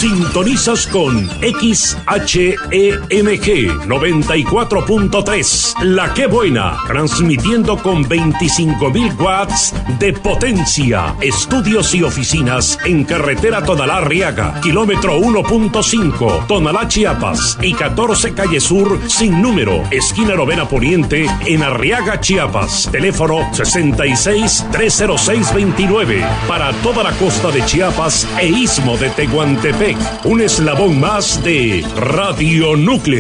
Sintonizas con XHEMG 94.3, La Que Buena, transmitiendo con 25.000 watts de potencia. Estudios y oficinas en carretera Tonalá-Arriaga, kilómetro 1.5, Tonalá, Chiapas, y 14 Calle Sur, sin número, esquina Novena Poniente, en Arriaga, Chiapas. Teléfono 66-306-29. Para toda la costa de Chiapas e istmo de Tehuantepec. Un eslabón más de Radio Núcleo.